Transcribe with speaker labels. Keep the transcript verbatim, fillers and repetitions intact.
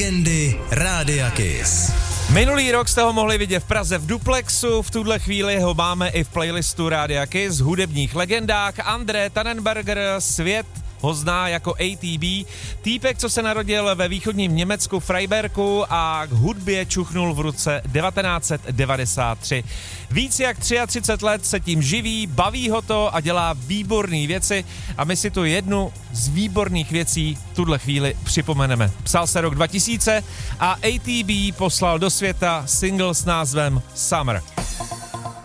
Speaker 1: Legendy Rádia Kiss.
Speaker 2: Minulý rok jste ho mohli vidět v Praze v Duplexu, v tuhle chvíli ho máme i v playlistu Rádia Kiss, hudebních legendách. André Tannenberger, svět ho zná jako A T B, týpek, co se narodil ve východním Německu Freibergu a k hudbě čuchnul v roce devatenáct set devadesát tři. Víc jak třicet tři let se tím živí, baví ho to a dělá výborné věci a my si tu jednu z výborných věcí v tuhle chvíli připomeneme. Psal se rok dva tisíce a A T B poslal do světa single s názvem Summer.